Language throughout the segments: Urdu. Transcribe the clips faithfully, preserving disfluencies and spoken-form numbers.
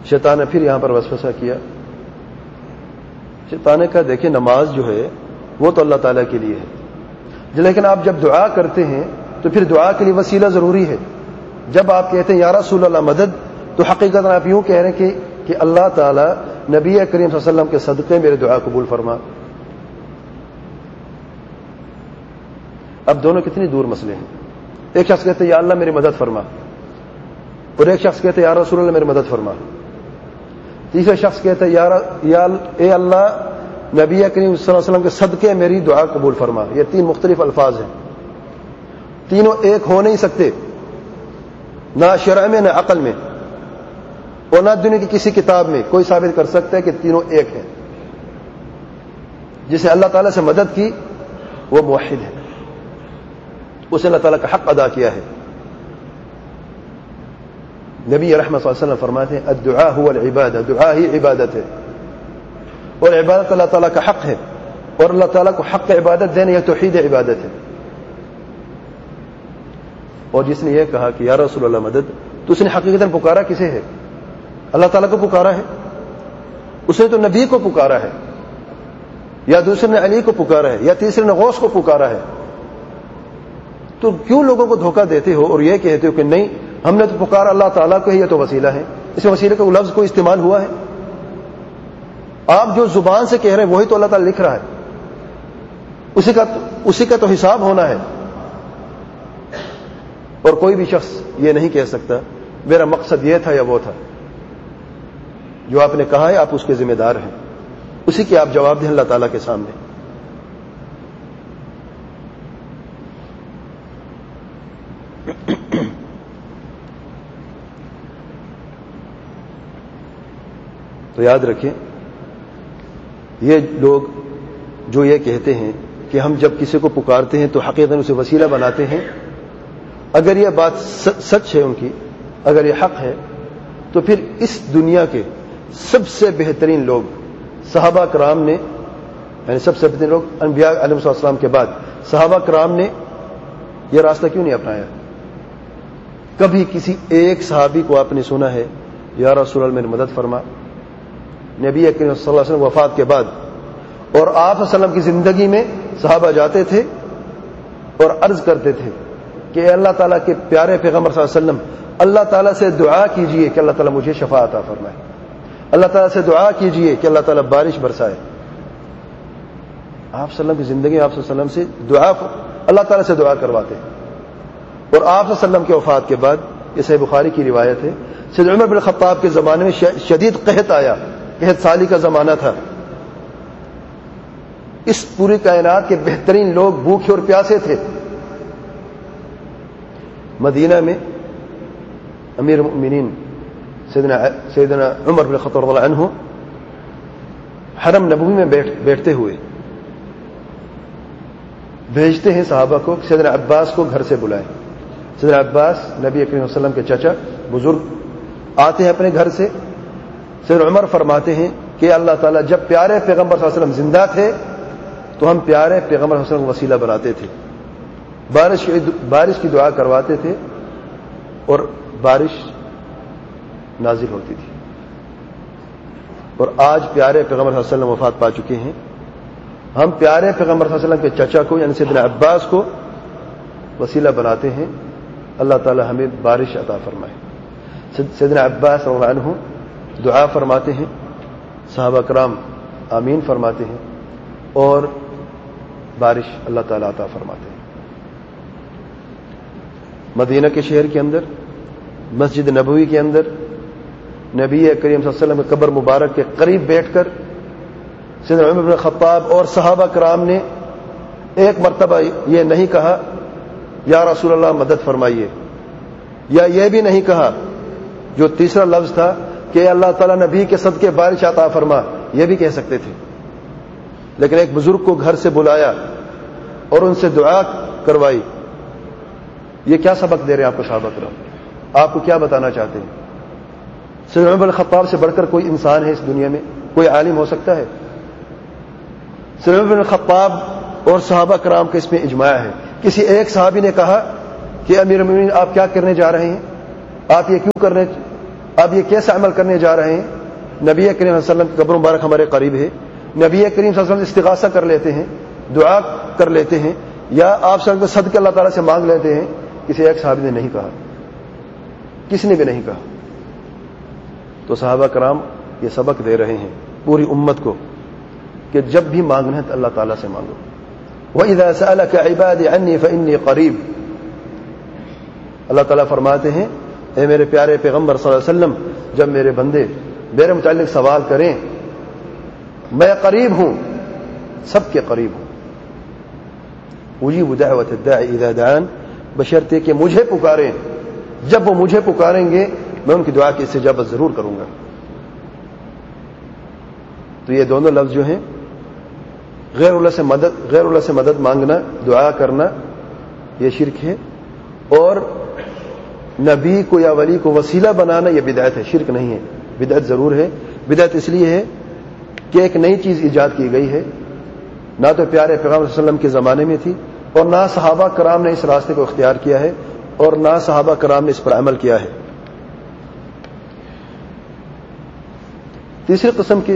شیطان نے پھر یہاں پر وسوسہ کیا. شیطان نے کہا دیکھیں نماز جو ہے وہ تو اللہ تعالیٰ کے لیے ہے، لیکن آپ جب دعا کرتے ہیں تو پھر دعا کے لیے وسیلہ ضروری ہے. جب آپ کہتے ہیں یا رسول اللہ مدد، تو حقیقت آپ یوں کہہ رہے ہیں کہ کہ اللہ تعالیٰ نبی کریم صلی اللہ علیہ وسلم کے صدقے میرے دعا قبول فرما. اب دونوں کتنی دور مسئلے ہیں. ایک شخص کہتے ہیں یا اللہ میری مدد فرما، اور ایک شخص کہتے ہیں یا رسول اللہ میری مدد فرما. تیسرا شخص کہتا ہے یا یا اے اللہ نبی کریم صلی اللہ علیہ وسلم کے صدقے میری دعا قبول فرما. یہ تین مختلف الفاظ ہیں، تینوں ایک ہو نہیں سکتے، نہ شرع میں نہ عقل میں اور نہ دنیا کی کسی کتاب میں کوئی ثابت کر سکتا ہے کہ تینوں ایک ہیں. جسے اللہ تعالیٰ سے مدد کی وہ موحد ہے، اسے اللہ تعالیٰ کا حق ادا کیا ہے. نبی رحمت صلی اللہ علیہ وسلم فرماتے ہیں الدعاء هو العبادہ، دعا ہی عبادت ہے، اور عبادت اللہ تعالیٰ کا حق ہے، اور اللہ تعالیٰ کو حق عبادت دینا یہ توحید عبادت ہے. اور جس نے یہ کہا کہ یا رسول اللہ مدد، تو اس نے حقیقتاً پکارا کسے ہے؟ اللہ تعالیٰ کو پکارا ہے. اس نے تو نبی کو پکارا ہے، یا دوسرے نے علی کو پکارا ہے، یا تیسرے نے غوث کو پکارا ہے. تو کیوں لوگوں کو دھوکہ دیتے ہو اور یہ کہتے ہو کہ نہیں ہم نے تو پکارا اللہ تعالیٰ کو ہے، یہ تو وسیلہ ہے. اس وسیلے کا لفظ کو استعمال ہوا ہے. آپ جو زبان سے کہہ رہے ہیں وہی تو اللہ تعالیٰ لکھ رہا ہے، اسی کا اسی کا تو حساب ہونا ہے. اور کوئی بھی شخص یہ نہیں کہہ سکتا میرا مقصد یہ تھا یا وہ تھا. جو آپ نے کہا ہے آپ اس کے ذمہ دار ہیں، اسی کی آپ جواب دیں اللہ تعالیٰ کے سامنے. تو یاد رکھیں یہ لوگ جو یہ کہتے ہیں کہ ہم جب کسی کو پکارتے ہیں تو حقیقتاً اسے وسیلہ بناتے ہیں، اگر یہ بات سچ ہے ان کی، اگر یہ حق ہے، تو پھر اس دنیا کے سب سے بہترین لوگ صحابہ کرام نے، یعنی سب سے بہترین لوگ انبیاء علیہ السلام کے بعد صحابہ کرام نے یہ راستہ کیوں نہیں اپنایا؟ کبھی کسی ایک صحابی کو آپ نے سنا ہے یا رسول اللہ میری مدد فرما؟ نبی کریم صلی اللہ علیہ وسلم وفات کے بعد اور آپ صلی اللہ علیہ وسلم کی زندگی میں صحابہ جاتے تھے اور عرض کرتے تھے کہ اے اللہ تعالیٰ کے پیارے پیغمبر صلی اللہ علیہ وسلم اللہ تعالیٰ سے دعا کیجئے کہ اللہ تعالیٰ مجھے شفاعت عطا فرمائے، اللہ تعالیٰ سے دعا کیجئے کہ اللہ تعالیٰ بارش برسائے. آپ صلی اللہ علیہ وسلم کی زندگی میں آپ صلی اللہ علیہ وسلم سے دعا اللہ تعالیٰ سے دعا کرواتے، اور آپ صلی اللہ علیہ وسلم کے وفات کے بعد یہ صحیح بخاری کی روایت ہے سیدنا عمر بن خطاب کے زمانے میں شدید قحط آیا، قحط سالی کا زمانہ تھا. اس پوری کائنات کے بہترین لوگ بھوکے اور پیاسے تھے. مدینہ میں امیر المؤمنین سیدنا سیدنا عمر بن خطاب رضی اللہ عنہ حرم نبوی میں بیٹھ بیٹھتے ہوئے بھیجتے ہیں صحابہ کو سیدنا عباس کو گھر سے بلائیں. سیدنا عباس نبی کریم صلی اللہ علیہ وسلم کے چچا بزرگ آتے ہیں اپنے گھر سے. سیدنا عمر فرماتے ہیں کہ اللہ تعالیٰ جب پیارے پیغمبر صلی اللہ علیہ وسلم زندہ تھے تو ہم پیارے پیغمبر صلی اللہ علیہ وسلم کو وسیلہ بناتے تھے، بارش بارش کی دعا کرواتے تھے اور بارش نازل ہوتی تھی. اور آج پیارے پیغمبر صلی اللہ علیہ وسلم وفات پا چکے ہیں، ہم پیارے پیغمبر صلی اللہ علیہ وسلم کے چچا کو یعنی سیدنا عباس کو وسیلہ بناتے ہیں اللہ تعالی ہمیں بارش عطا فرمائے. سیدنا عباس رضی اللہ عنہ دعا فرماتے ہیں، صحابہ کرام آمین فرماتے ہیں اور بارش اللہ تعالی عطا فرماتے ہیں. مدینہ کے شہر کے اندر مسجد نبوی کے اندر نبی کریم صلی اللہ علیہ وسلم کے قبر مبارک کے قریب بیٹھ کر سیدنا عمر بن خطاب اور صحابہ کرام نے ایک مرتبہ یہ نہیں کہا یا رسول اللہ مدد فرمائیے، یا یہ بھی نہیں کہا جو تیسرا لفظ تھا کہ اللہ تعالیٰ نبی کے صدقے بارش عطا فرما، یہ بھی کہہ سکتے تھے. لیکن ایک بزرگ کو گھر سے بلایا اور ان سے دعا کروائی. یہ کیا سبق دے رہے ہیں آپ کو صحابہ کرام؟ آپ کو کیا بتانا چاہتے ہیں؟ سیدنا عمر بن خطاب سے بڑھ کر کوئی انسان ہے اس دنیا میں؟ کوئی عالم ہو سکتا ہے؟ سیدنا عمر بن خطاب اور صحابہ کرام کا اس میں اجماع ہے. کسی ایک صحابی نے کہا کہ امیر المومنین آپ کیا کرنے جا رہے ہیں، آپ یہ کیوں کرنے اب یہ کیسے عمل کرنے جا رہے ہیں؟ نبی کریم صلی اللہ علیہ وسلم کی قبر مبارک ہمارے قریب ہے، نبی کریم صلی اللہ علیہ وسلم استغاثہ کر لیتے ہیں، دعا کر لیتے ہیں، یا آپ صلی اللہ علیہ وسلم صدقہ اللہ تعالیٰ سے مانگ لیتے ہیں. کسی ایک صحابی نے نہیں کہا، کسی نے بھی نہیں کہا. تو صحابہ کرام یہ سبق دے رہے ہیں پوری امت کو کہ جب بھی مانگنا ہے تو اللہ تعالیٰ سے مانگو. وَإِذَا سَأَلَكَ عِبَادِي عَنِّي فَإِنِّي قَرِيبٌ. اللہ تعالیٰ فرماتے ہیں اے میرے پیارے پیغمبر صلی اللہ علیہ وسلم، جب میرے بندے میرے متعلق سوال کریں، میں قریب ہوں، سب کے قریب ہوں. اجیب دعوت الداعی اذا دعان، بشرطے کہ مجھے پکاریں، جب وہ مجھے پکاریں گے میں ان کی دعا کی استجابت ضرور کروں گا. تو یہ دونوں لفظ جو ہیں، غیر اللہ سے مدد غیر اللہ سے مدد مانگنا، دعا کرنا، یہ شرک ہے. اور نبی کو یا ولی کو وسیلہ بنانا یہ بدعت ہے، شرک نہیں ہے. بدعت ضرور ہے. بدعت اس لیے ہے کہ ایک نئی چیز ایجاد کی گئی ہے، نہ تو پیارے پیغمبر صلی اللہ علیہ وسلم کے زمانے میں تھی، اور نہ صحابہ کرام نے اس راستے کو اختیار کیا ہے، اور نہ صحابہ کرام نے اس پر عمل کیا ہے. تیسری قسم کی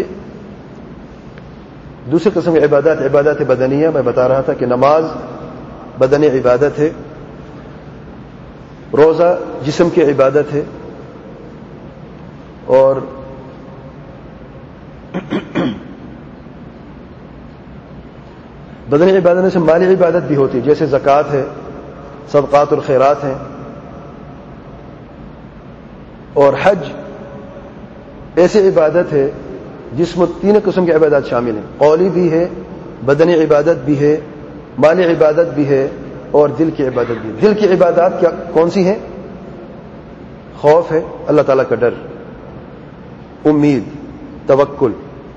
دوسری قسم کی عبادات عبادات بدنیہ. میں بتا رہا تھا کہ نماز بدنی عبادت ہے، روزہ جسم کی عبادت ہے، اور بدنی عبادت سے مالی عبادت بھی ہوتی ہے، جیسے زکوٰۃ ہے، صدقات الخیرات ہیں، اور حج ایسی عبادت ہے جس میں تین قسم کی عبادات شامل ہیں. قولی بھی ہے، بدنی عبادت بھی ہے، مالی عبادت بھی ہے، اور دل کی عبادت بھی ہے. دل کی عبادات کیا کون سی ہیں؟ خوف ہے، اللہ تعالیٰ کا ڈر، امید، توکل،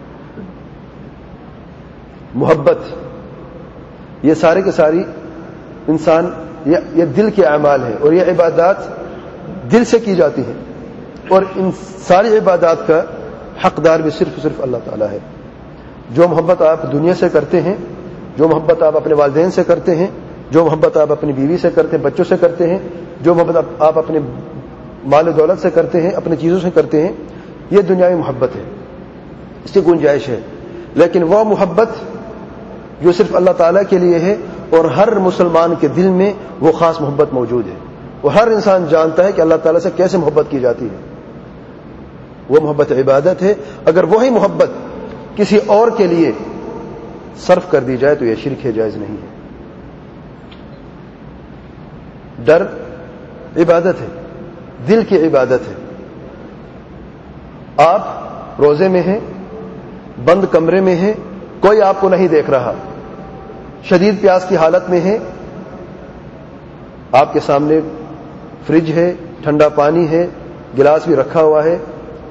محبت. یہ سارے کے ساری انسان یہ دل کے اعمال ہیں، اور یہ عبادات دل سے کی جاتی ہیں، اور ان ساری عبادات کا حقدار بھی صرف صرف اللہ تعالیٰ ہے. جو محبت آپ دنیا سے کرتے ہیں، جو محبت آپ اپنے والدین سے کرتے ہیں، جو محبت آپ اپنی بیوی سے کرتے ہیں، بچوں سے کرتے ہیں، جو محبت آپ اپنے مال و دولت سے کرتے ہیں، اپنی چیزوں سے کرتے ہیں، یہ دنیاوی محبت ہے، اس کی گنجائش ہے. لیکن وہ محبت جو صرف اللہ تعالیٰ کے لیے ہے، اور ہر مسلمان کے دل میں وہ خاص محبت موجود ہے. وہ ہر انسان جانتا ہے کہ اللہ تعالیٰ سے کیسے محبت کی جاتی ہے. وہ محبت عبادت ہے. اگر وہی محبت کسی اور کے لیے صرف کر دی جائے تو یہ شرک ہے، جائز نہیں ہے. ڈر عبادت ہے، دل کی عبادت ہے. آپ روزے میں ہیں، بند کمرے میں ہیں، کوئی آپ کو نہیں دیکھ رہا، شدید پیاس کی حالت میں ہیں، آپ کے سامنے فریج ہے، ٹھنڈا پانی ہے، گلاس بھی رکھا ہوا ہے،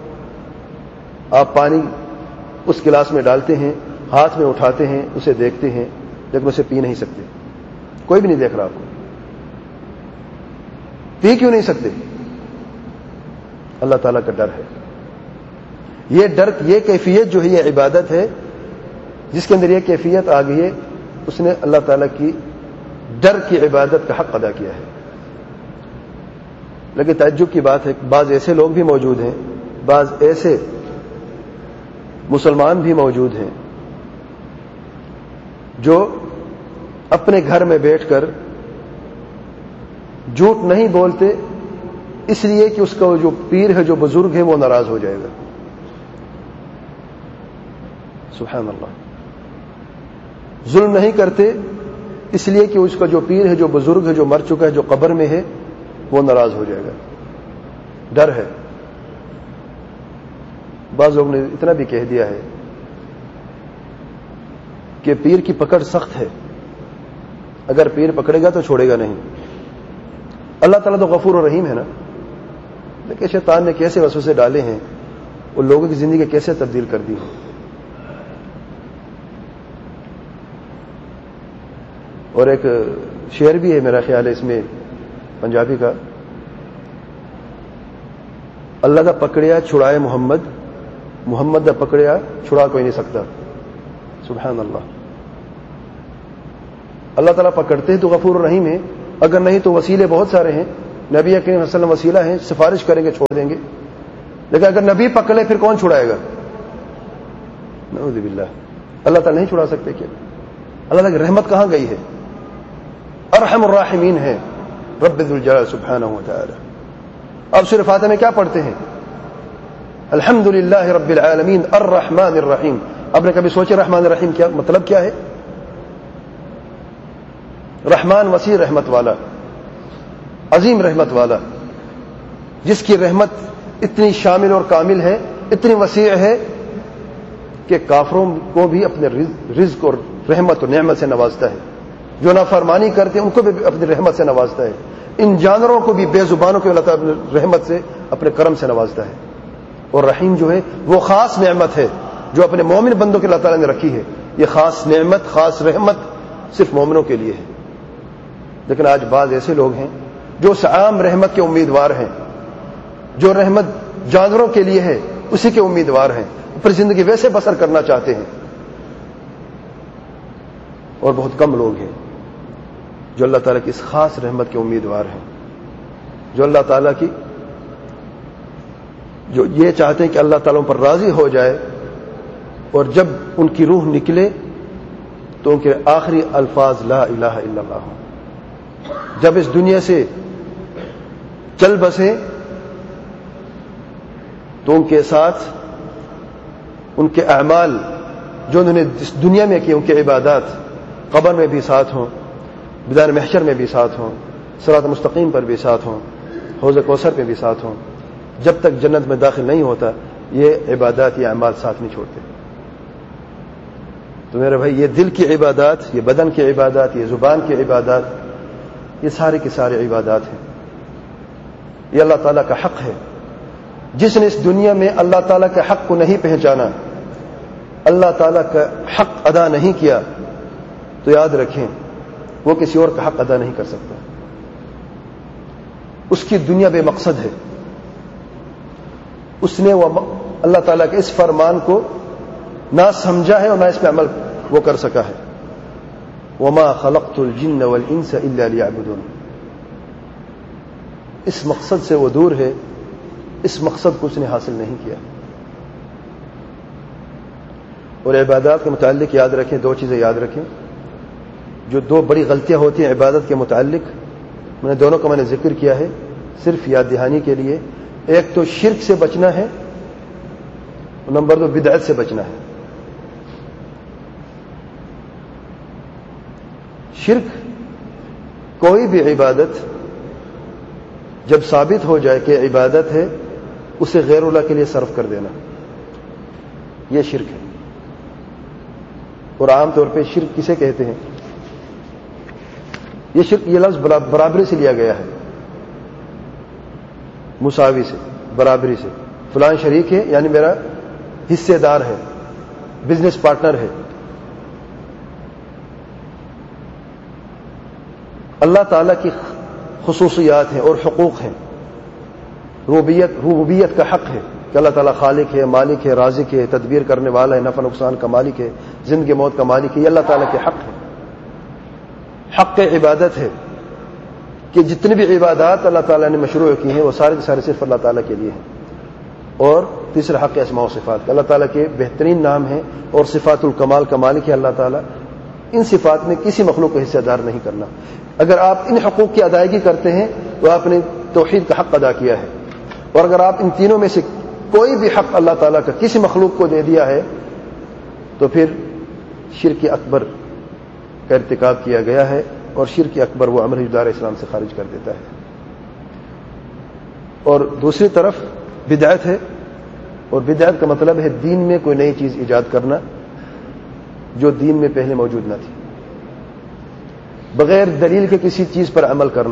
آپ پانی اس گلاس میں ڈالتے ہیں، ہاتھ میں اٹھاتے ہیں، اسے دیکھتے ہیں، لیکن اسے پی نہیں سکتے. کوئی بھی نہیں دیکھ رہا آپ کو، پی کیوں نہیں سکتے؟ اللہ تعالیٰ کا ڈر ہے. یہ ڈر، یہ کیفیت جو ہے یہ عبادت ہے. جس کے اندر یہ کیفیت آ گئی ہے اس نے اللہ تعالیٰ کی ڈر کی عبادت کا حق ادا کیا ہے. لیکن تعجب کی بات ہے، بعض ایسے لوگ بھی موجود ہیں، بعض ایسے مسلمان بھی موجود ہیں جو اپنے گھر میں بیٹھ کر جھوٹ نہیں بولتے، اس لیے کہ اس کا جو پیر ہے، جو بزرگ ہے، وہ ناراض ہو جائے گا. سبحان اللہ. ظلم نہیں کرتے اس لیے کہ اس کا جو پیر ہے، جو بزرگ ہے، جو مر چکا ہے، جو قبر میں ہے، وہ ناراض ہو جائے گا. ڈر ہے. بعض لوگوں نے اتنا بھی کہہ دیا ہے کہ پیر کی پکڑ سخت ہے، اگر پیر پکڑے گا تو چھوڑے گا نہیں. اللہ تعالیٰ تو غفور و رحیم ہے نا، لیکن شیطان نے کیسے وسوسے ڈالے ہیں، وہ لوگوں کی زندگی کیسے تبدیل کر دی ہے. اور ایک شعر بھی ہے میرا خیال ہے اس میں پنجابی کا، اللہ دا پکڑیا چھڑائے محمد، محمد دا پکڑیا چھڑا کوئی نہیں سکتا. سبحان اللہ. اللہ تعالیٰ پکڑتے ہیں تو غفور الرحیم ہے، اگر نہیں تو وسیلے بہت سارے ہیں. نبی کریم صلی اللہ علیہ وسلم وسیلہ ہیں، سفارش کریں گے چھوڑ دیں گے. لیکن اگر نبی پکڑے پھر کون چھڑائے گا؟ نعوذ باللہ، اللہ تعالیٰ نہیں چھڑا سکتے کیا؟ اللہ تعالیٰ کی رحمت کہاں گئی ہے؟ ارحم الراحمین ہے رب ذو الجلال سبحانہ و تعالی۔ اب سورہ فاتحہ میں کیا پڑھتے ہیں؟ الحمد للہ رب العالمین الرحمن الرحیم۔ آپ نے کبھی سوچے رحمان الرحیم کیا مطلب کیا ہے؟ رحمان وسیع رحمت والا، عظیم رحمت والا، جس کی رحمت اتنی شامل اور کامل ہے، اتنی وسیع ہے کہ کافروں کو بھی اپنے رزق اور رحمت اور نعمت سے نوازتا ہے، جو نافرمانی کرتے ہیں ان کو بھی اپنی رحمت سے نوازتا ہے، ان جانوروں کو بھی بے زبانوں کو اللہ تعالیٰ اپنی رحمت سے اپنے کرم سے نوازتا ہے۔ اور رحیم جو ہے وہ خاص نعمت ہے جو اپنے مومن بندوں کے اللہ تعالیٰ نے رکھی ہے۔ یہ خاص نعمت، خاص رحمت صرف مومنوں کے لیے ہے۔ لیکن آج بعض ایسے لوگ ہیں جو اس عام رحمت کے امیدوار ہیں، جو رحمت جانوروں کے لیے ہے اسی کے امیدوار ہیں، اپنی زندگی ویسے بسر کرنا چاہتے ہیں۔ اور بہت کم لوگ ہیں جو اللہ تعالیٰ کی اس خاص رحمت کے امیدوار ہیں، جو اللہ تعالیٰ کی جو یہ چاہتے ہیں کہ اللہ تعالیٰ پر راضی ہو جائے، اور جب ان کی روح نکلے تو ان کے آخری الفاظ لا الہ الا اللہ ہوں۔ جب اس دنیا سے چل بسیں تو ان کے ساتھ ان کے اعمال جو انہوں نے اس دنیا میں کیے، ان کے عبادات قبر میں بھی ساتھ ہوں، میدان محشر میں بھی ساتھ ہوں، صراط مستقیم پر بھی ساتھ ہوں، حوض کوثر پہ بھی ساتھ ہوں۔ جب تک جنت میں داخل نہیں ہوتا یہ عبادات، یہ اعمال ساتھ نہیں چھوڑتے۔ تو میرے بھائی، یہ دل کی عبادات، یہ بدن کی عبادات، یہ زبان کی عبادات، یہ سارے کے سارے عبادات ہیں۔ یہ اللہ تعالیٰ کا حق ہے۔ جس نے اس دنیا میں اللہ تعالیٰ کے حق کو نہیں پہچانا، اللہ تعالیٰ کا حق ادا نہیں کیا، تو یاد رکھیں وہ کسی اور کا حق ادا نہیں کر سکتا۔ اس کی دنیا بے مقصد ہے۔ اس نے وہ اللہ تعالیٰ کے اس فرمان کو نہ سمجھا ہے اور نہ اس پہ عمل وہ کر سکا ہے۔ وما خلقت الجن والانس الا ليعبدون۔ اس مقصد سے وہ دور ہے، اس مقصد کو اس نے حاصل نہیں کیا۔ اور عبادات کے متعلق یاد رکھیں، دو چیزیں یاد رکھیں جو دو بڑی غلطیاں ہوتی ہیں عبادت کے متعلق، میں نے دونوں کا میں نے ذکر کیا ہے صرف یاد دہانی کے لیے۔ ایک تو شرک سے بچنا ہے، اور نمبر دو بدعت سے بچنا ہے۔ شرک، کوئی بھی عبادت جب ثابت ہو جائے کہ عبادت ہے، اسے غیر اللہ کے لیے صرف کر دینا، یہ شرک ہے۔ اور عام طور پہ شرک کسے کہتے ہیں؟ یہ شرک، یہ لفظ برابری سے لیا گیا ہے، مساوی سے، برابری سے۔ فلان شریک ہے یعنی میرا حصے دار ہے، بزنس پارٹنر ہے۔ اللہ تعالیٰ کی خصوصیات ہیں اور حقوق ہیں۔ ربوبیت ربوبیت کا حق ہے کہ اللہ تعالیٰ خالق ہے، مالک ہے، رازق ہے، تدبیر کرنے والا ہے، نفع نقصان کا مالک ہے، زندگی موت کا مالک ہے۔ یہ اللہ تعالیٰ کے حق ہے۔ حق عبادت ہے کہ جتنی بھی عبادات اللہ تعالیٰ نے مشروع کی ہیں وہ سارے کے سارے صرف اللہ تعالیٰ کے لیے ہیں۔ اور تیسرا حق اسماء و صفات کا، اللہ تعالیٰ کے بہترین نام ہیں اور صفات الکمال کا مالک ہے اللہ تعالیٰ۔ ان صفات میں کسی مخلوق کو حصہ دار نہیں کرنا۔ اگر آپ ان حقوق کی ادائیگی کرتے ہیں تو آپ نے توحید کا حق ادا کیا ہے، اور اگر آپ ان تینوں میں سے کوئی بھی حق اللہ تعالیٰ کا کسی مخلوق کو دے دیا ہے تو پھر شرک اکبر کا ارتکاب کیا گیا ہے، اور شرک اکبر وہ امر دار اسلام سے خارج کر دیتا ہے۔ اور دوسری طرف بدعت ہے، اور بدعت کا مطلب ہے دین میں کوئی نئی چیز ایجاد کرنا جو دین میں پہلے موجود نہ تھی، بغیر دلیل کے کسی چیز پر عمل کرنا،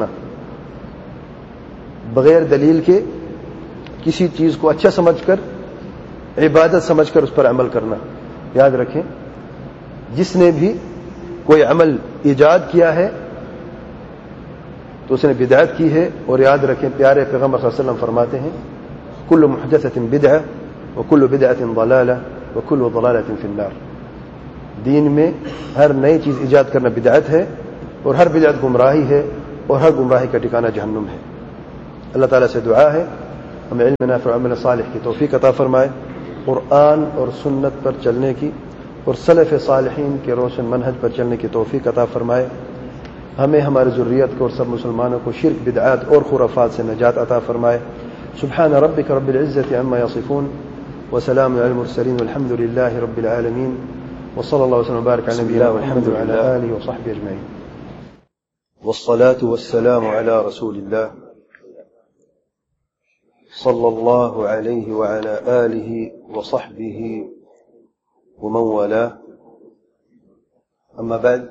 بغیر دلیل کے کسی چیز کو اچھا سمجھ کر، عبادت سمجھ کر اس پر عمل کرنا۔ یاد رکھیں، جس نے بھی کوئی عمل ایجاد کیا ہے تو اس نے بدعت کی ہے۔ اور یاد رکھیں، پیارے پیغمبر صلی اللہ علیہ وسلم فرماتے ہیں کل محدثۃ بدعہ وکل بدعۃ ضلالہ وکل ضلالۃ فی النار۔ دین میں ہر نئی چیز ایجاد کرنا بدعت ہے، اور ہر بدعت گمراہی ہے، اور ہر گمراہی کا ٹھکانہ جہنم ہے۔ اللہ تعالیٰ سے دعا ہے ہمیں علم نافع و عمل صالح کی توفیق عطا فرمائے، قرآن اور سنت پر چلنے کی اور سلف صالحین کے روشن منہج پر چلنے کی توفیق عطا فرمائے، ہمیں ہماری ذریت کو اور سب مسلمانوں کو شرک، بدعات اور خرافات سے نجات عطا فرمائے۔ سبحان ربک رب العزة عما یصفون وسلام علی المرسلین والحمد للہ رب العالمین، وصلی اللہ وسلم وبارک علی نبینا محمد وعلى آلہ وصحبہ اجمعین، والصلاة والسلام على رسول الله صلى الله عليه وعلى آله وصحبه ومن والاه. أما بعد،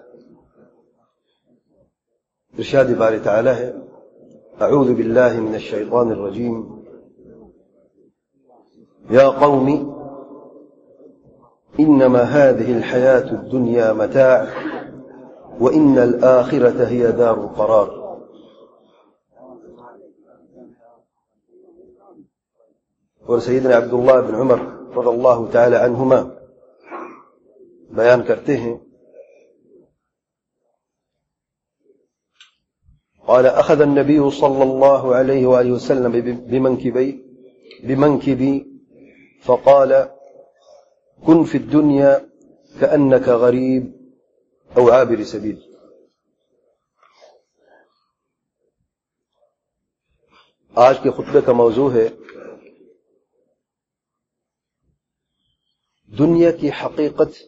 ارشاد باری تعالی ہے: اعوذ بالله من الشيطان الرجيم يا قوم إنما هذه الحياة الدنيا متاع وإن الآخرة هي دار القرار. اور سیدنا عبداللہ بن عمر رضی اللہ تعالی عنہما بیان کرتے ہیں، قال أخذ النبي صلى الله عليه وآله وسلم بمنكبي بمنكبي فقال كن في الدنيا كأنك غريب أو عابر سبيل. آج کے خطبے کا موضوع ہے دنیا کی حقیقت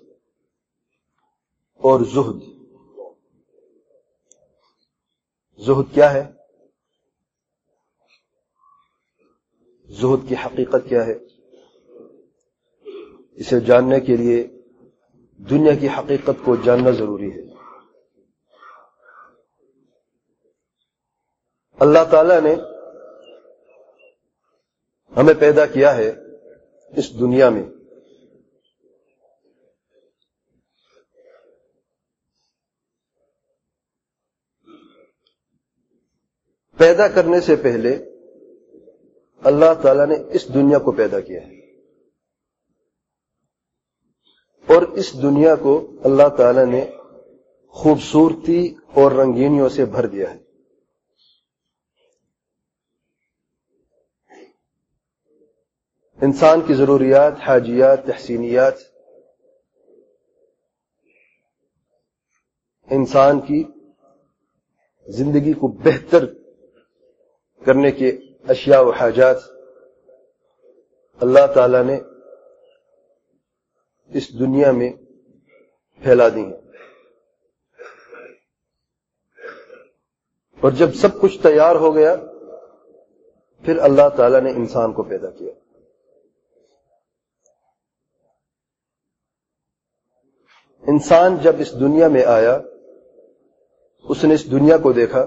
اور زہد. زہد کیا ہے؟ زہد کی حقیقت کیا ہے؟ اسے جاننے کے لیے دنیا کی حقیقت کو جاننا ضروری ہے. اللہ تعالی نے ہمیں پیدا کیا ہے اس دنیا میں، پیدا کرنے سے پہلے اللہ تعالیٰ نے اس دنیا کو پیدا کیا ہے، اور اس دنیا کو اللہ تعالیٰ نے خوبصورتی اور رنگینیوں سے بھر دیا ہے. انسان کی ضروریات، حاجیات، تحسینیات، انسان کی زندگی کو بہتر کرنے کے اشیاء و حاجات اللہ تعالی نے اس دنیا میں پھیلا دی ہیں. اور جب سب کچھ تیار ہو گیا پھر اللہ تعالی نے انسان کو پیدا کیا. انسان جب اس دنیا میں آیا اس نے اس دنیا کو دیکھا،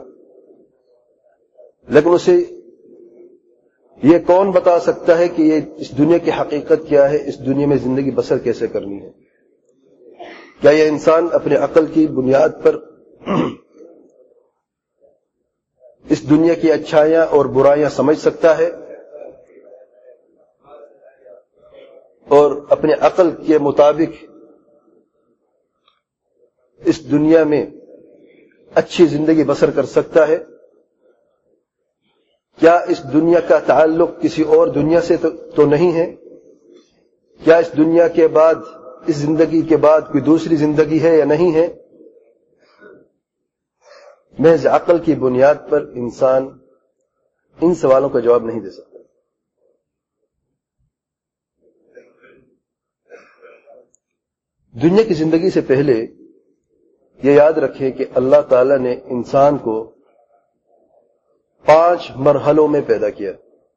لیکن اسے یہ کون بتا سکتا ہے کہ یہ اس دنیا کی حقیقت کیا ہے، اس دنیا میں زندگی بسر کیسے کرنی ہے؟ کیا یہ انسان اپنے عقل کی بنیاد پر اس دنیا کی اچھائیاں اور برائیاں سمجھ سکتا ہے اور اپنے عقل کے مطابق اس دنیا میں اچھی زندگی بسر کر سکتا ہے؟ کیا اس دنیا کا تعلق کسی اور دنیا سے تو نہیں ہے؟ کیا اس دنیا کے بعد، اس زندگی کے بعد کوئی دوسری زندگی ہے یا نہیں ہے؟ محض عقل کی بنیاد پر انسان ان سوالوں کا جواب نہیں دے سکتا. دنیا کی زندگی سے پہلے یہ یاد رکھیں کہ اللہ تعالی نے انسان کو پانچ مرحلوں میں پیدا کیا.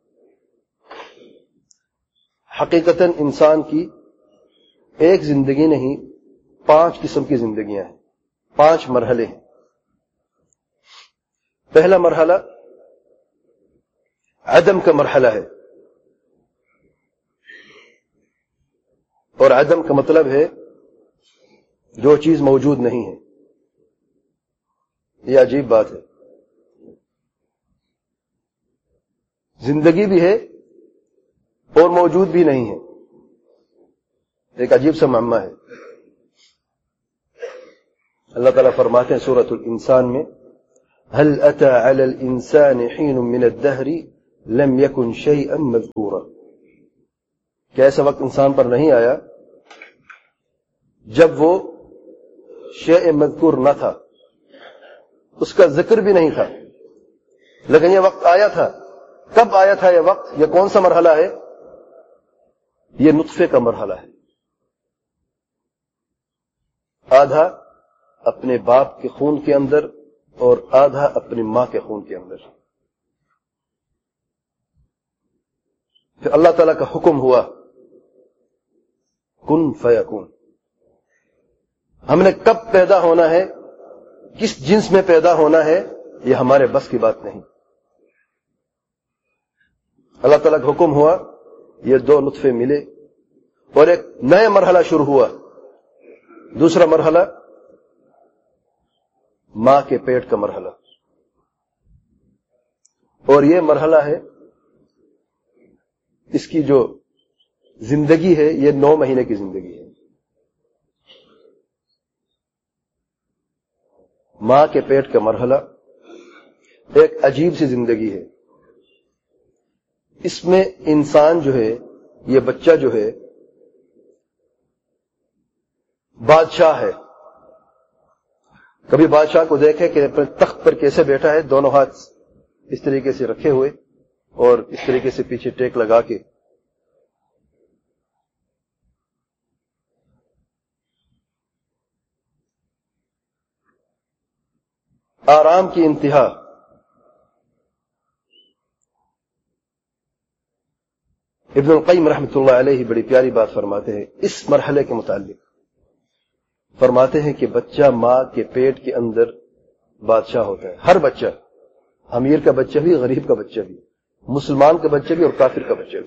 حقیقتاً انسان کی ایک زندگی نہیں، پانچ قسم کی زندگیاں ہیں، پانچ مرحلے ہیں. پہلا مرحلہ عدم کا مرحلہ ہے، اور عدم کا مطلب ہے جو چیز موجود نہیں ہے. یہ عجیب بات ہے. زندگی بھی ہے اور موجود بھی نہیں ہے. ایک عجیب سا معمہ ہے. اللہ تعالیٰ فرماتے ہیں سورۃ الانسان میں: هل اتى على الانسان حين من الدهر لم یکن شیئا مذکورا، کہ ایسا وقت انسان پر نہیں آیا جب وہ شیء مذکور نہ تھا، اس کا ذکر بھی نہیں تھا، لیکن یہ وقت آیا تھا۔ کب آیا تھا یہ وقت؟ یہ کون سا مرحلہ ہے؟ یہ نطفے کا مرحلہ ہے۔ آدھا اپنے باپ کے خون کے اندر اور آدھا اپنی ماں کے خون کے اندر۔ پھر اللہ تعالیٰ کا حکم ہوا کن فیکون۔ ہم نے کب پیدا ہونا ہے، کس جنس میں پیدا ہونا ہے، یہ ہمارے بس کی بات نہیں۔ اللہ تعالیٰ کا حکم ہوا، یہ دو نطفے ملے اور ایک نیا مرحلہ شروع ہوا۔ دوسرا مرحلہ ماں کے پیٹ کا مرحلہ، اور یہ مرحلہ ہے، اس کی جو زندگی ہے یہ نو مہینے کی زندگی ہے۔ ماں کے پیٹ کا مرحلہ ایک عجیب سی زندگی ہے۔ اس میں انسان جو ہے، یہ بچہ جو ہے بادشاہ ہے۔ کبھی بادشاہ کو دیکھے کہ تخت پر کیسے بیٹھا ہے، دونوں ہاتھ اس طریقے سے رکھے ہوئے اور اس طریقے سے پیچھے ٹیک لگا کے۔ آرام کی انتہا۔ ابن القیم رحمۃ اللہ علیہ بڑی پیاری بات فرماتے ہیں اس مرحلے کے متعلق۔ فرماتے ہیں کہ بچہ ماں کے پیٹ کے اندر بادشاہ ہوتا ہے۔ ہر بچہ، امیر کا بچہ بھی، غریب کا بچہ بھی، مسلمان کا بچہ بھی اور کافر کا بچہ بھی۔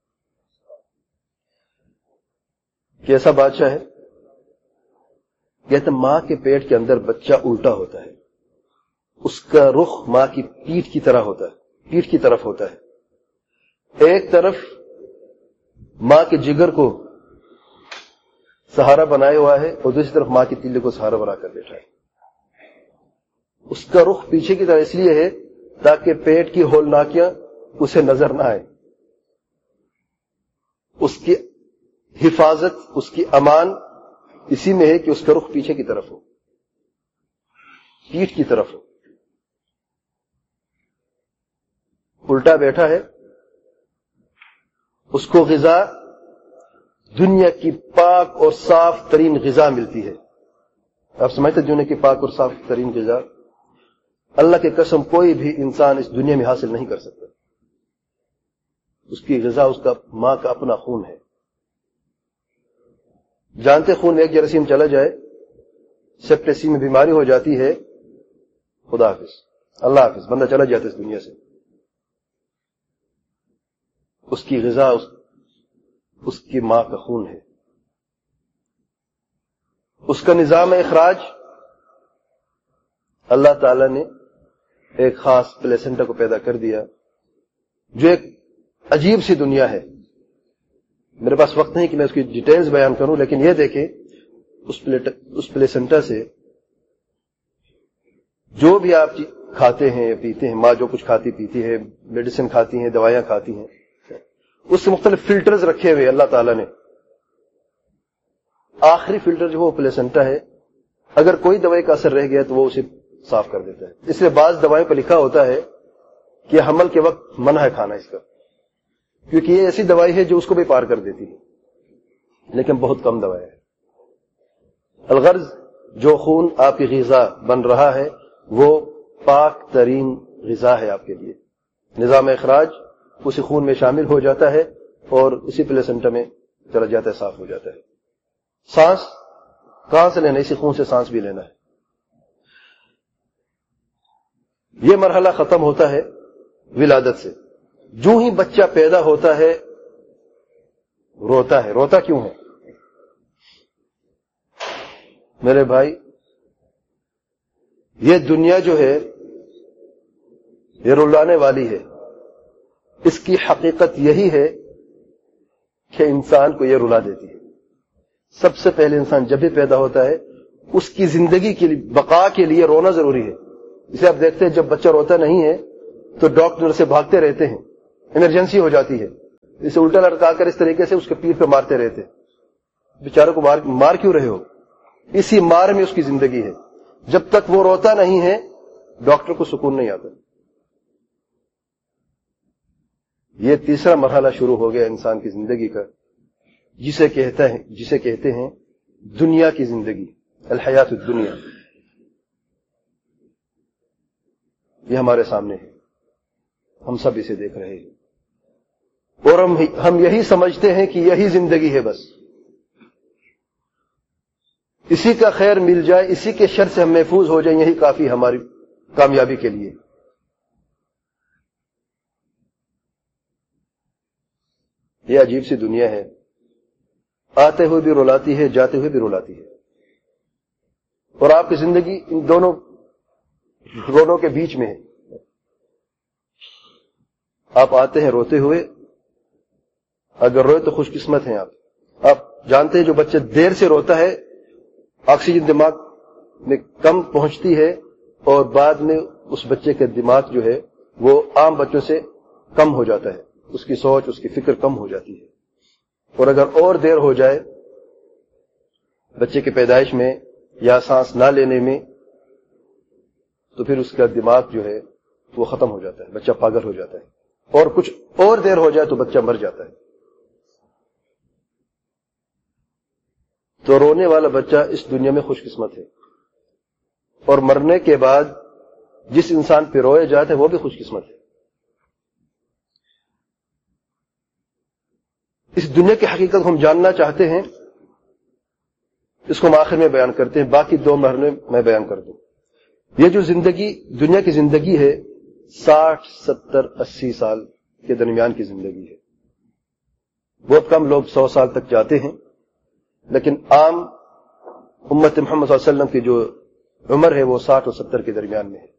کیسا بادشاہ ہے؟ کہتے ہیں ماں کے پیٹ کے اندر بچہ الٹا ہوتا ہے، اس کا رخ ماں کی پیٹھ کی طرح ہوتا ہے، پیٹھ کی طرف ہوتا ہے۔ ایک طرف ماں کے جگر کو سہارا بنائے ہوا ہے اور دوسری طرف ماں کی تیلے کو سہارا بنا کر بیٹھا ہے۔ اس کا رخ پیچھے کی طرح اس لیے ہے تاکہ پیٹ کی ہولناکیاں اسے نظر نہ آئے، اس کی حفاظت، اس کی امان اسی میں ہے کہ اس کا رخ پیچھے کی طرف ہو، پیٹھ کی طرف ہو۔ الٹا بیٹھا ہے، اس کو غذا دنیا کی پاک اور صاف ترین غذا ملتی ہے۔ آپ سمجھتے دنیا کی پاک اور صاف ترین غذا اللہ کی قسم کوئی بھی انسان اس دنیا میں حاصل نہیں کر سکتا۔ اس کی غذا اس کا ماں کا اپنا خون ہے۔ جانتے خون میں ایک جراثیم چلا جائے، سیپٹیسی میں بیماری ہو جاتی ہے، خدا حافظ، اللہ حافظ، بندہ چلا جاتا ہے اس دنیا سے۔ اس کی غذا اس, اس کی ماں کا خون ہے۔ اس کا نظام اخراج اللہ تعالی نے ایک خاص پلیسنٹا کو پیدا کر دیا، جو ایک عجیب سی دنیا ہے۔ میرے پاس وقت نہیں کہ میں اس کی ڈیٹیلز بیان کروں، لیکن یہ دیکھیں اس, اس پلیسنٹا سے جو بھی آپ کھاتے ہیں یا پیتے ہیں، ماں جو کچھ کھاتی پیتی ہے، میڈیسن کھاتی ہیں، دوائیاں کھاتی ہیں، اس سے مختلف فلٹرز رکھے ہوئے اللہ تعالیٰ نے۔ آخری فلٹر جو وہ پلیسنٹا ہے، اگر کوئی دوائی کا اثر رہ گیا تو وہ اسے صاف کر دیتا ہے۔ اس لیے بعض دوائیوں پہ لکھا ہوتا ہے کہ حمل کے وقت منع ہے کھانا اس کا، کیونکہ یہ ایسی دوائی ہے جو اس کو بھی پار کر دیتی ہے، لیکن بہت کم دوائی ہے۔ الغرض جو خون آپ کی غذا بن رہا ہے وہ پاک ترین غذا ہے آپ کے لیے۔ نظام اخراج اسی خون میں شامل ہو جاتا ہے اور اسی پلیسنٹا میں چلا جاتا ہے، صاف ہو جاتا ہے۔ سانس کہاں سے لینا؟ اسی خون سے سانس بھی لینا ہے۔ یہ مرحلہ ختم ہوتا ہے ولادت سے۔ جو ہی بچہ پیدا ہوتا ہے روتا ہے۔ روتا کیوں ہے میرے بھائی؟ یہ دنیا جو ہے یہ رلانے والی ہے۔ اس کی حقیقت یہی ہے کہ انسان کو یہ رلا دیتی ہے۔ سب سے پہلے انسان جب بھی پیدا ہوتا ہے اس کی زندگی کے لیے، بقا کے لیے رونا ضروری ہے۔ اسے آپ دیکھتے ہیں جب بچہ روتا نہیں ہے تو ڈاکٹر سے بھاگتے رہتے ہیں ایمرجنسی ہو جاتی ہے، اسے الٹا لٹکا کر اس طریقے سے اس کے پیٹھ پہ مارتے رہتے، بیچاروں کو مار مار کیوں رہے ہو؟ اسی مار میں اس کی زندگی ہے. جب تک وہ روتا نہیں ہے ڈاکٹر کو سکون نہیں آتا. یہ تیسرا مرحلہ شروع ہو گیا انسان کی زندگی کا، جسے کہتا ہے جسے کہتے ہیں دنیا کی زندگی، الحیات الدنیا. یہ ہمارے سامنے ہے، ہم سب اسے دیکھ رہے ہیں، اور ہم ہم یہی سمجھتے ہیں کہ یہی زندگی ہے، بس اسی کا خیر مل جائے، اسی کے شر سے ہم محفوظ ہو جائیں، یہی کافی ہماری کامیابی کے لیے. یہ عجیب سی دنیا ہے، آتے ہوئے بھی رلاتی ہے، جاتے ہوئے بھی رلاتی ہے. اور آپ کی زندگی ان دونوں دونوں کے بیچ میں ہے. آپ آتے ہیں روتے ہوئے، اگر روئے تو خوش قسمت ہیں آپ. آپ جانتے ہیں جو بچہ دیر سے روتا ہے آکسیجن دماغ میں کم پہنچتی ہے، اور بعد میں اس بچے کا دماغ جو ہے وہ عام بچوں سے کم ہو جاتا ہے، اس کی سوچ اس کی فکر کم ہو جاتی ہے. اور اگر اور دیر ہو جائے بچے کی پیدائش میں یا سانس نہ لینے میں تو پھر اس کا دماغ جو ہے وہ ختم ہو جاتا ہے، بچہ پاگل ہو جاتا ہے. اور کچھ اور دیر ہو جائے تو بچہ مر جاتا ہے. تو رونے والا بچہ اس دنیا میں خوش قسمت ہے، اور مرنے کے بعد جس انسان پہ روئے جاتے ہیں وہ بھی خوش قسمت ہے. اس دنیا کی حقیقت ہم جاننا چاہتے ہیں، اس کو ہم آخر میں بیان کرتے ہیں، باقی دو مرحلے میں بیان کر دوں. یہ جو زندگی دنیا کی زندگی ہے ساٹھ ستر اسی سال کے درمیان کی زندگی ہے. بہت کم لوگ سو سال تک جاتے ہیں، لیکن عام امت محمد صلی اللہ علیہ وسلم کی جو عمر ہے وہ ساٹھ اور ستر کے درمیان میں ہے.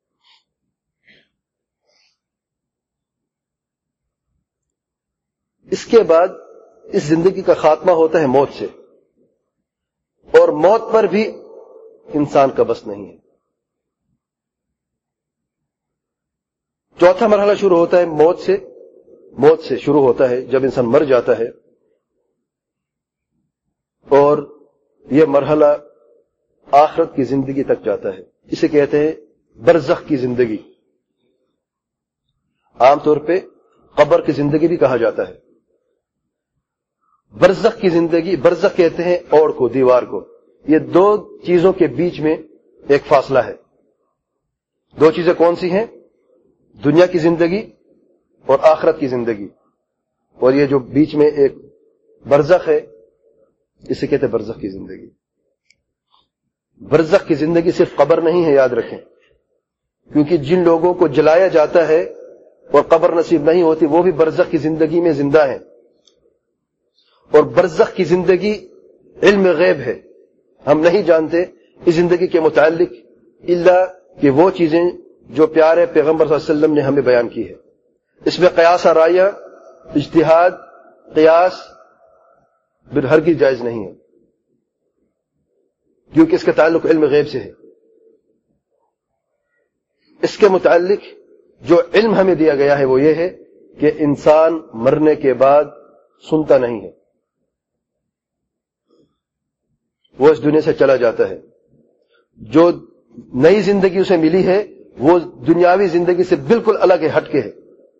اس کے بعد اس زندگی کا خاتمہ ہوتا ہے موت سے، اور موت پر بھی انسان کا بس نہیں ہے. چوتھا مرحلہ شروع ہوتا ہے موت سے. موت سے شروع ہوتا ہے جب انسان مر جاتا ہے، اور یہ مرحلہ آخرت کی زندگی تک جاتا ہے. اسے کہتے ہیں برزخ کی زندگی. عام طور پہ قبر کی زندگی بھی کہا جاتا ہے. برزخ کی زندگی، برزخ کہتے ہیں اوڑ کو، دیوار کو. یہ دو چیزوں کے بیچ میں ایک فاصلہ ہے. دو چیزیں کون سی ہیں؟ دنیا کی زندگی اور آخرت کی زندگی. اور یہ جو بیچ میں ایک برزخ ہے اسے کہتے ہیں برزخ کی زندگی. برزخ کی زندگی صرف قبر نہیں ہے، یاد رکھیں، کیونکہ جن لوگوں کو جلایا جاتا ہے اور قبر نصیب نہیں ہوتی وہ بھی برزخ کی زندگی میں زندہ ہیں. اور برزخ کی زندگی علم غیب ہے، ہم نہیں جانتے اس زندگی کے متعلق الا کہ وہ چیزیں جو پیارے پیغمبر صلی اللہ علیہ وسلم نے ہمیں بیان کی ہے. اس میں قیاس رائیہ، اجتہاد، قیاس ہرگز جائز نہیں ہے، کیونکہ اس کا تعلق علم غیب سے ہے. اس کے متعلق جو علم ہمیں دیا گیا ہے وہ یہ ہے کہ انسان مرنے کے بعد سنتا نہیں ہے، وہ اس دنیا سے چلا جاتا ہے. جو نئی زندگی اسے ملی ہے وہ دنیاوی زندگی سے بالکل الگ ہے، ہٹ کے ہے.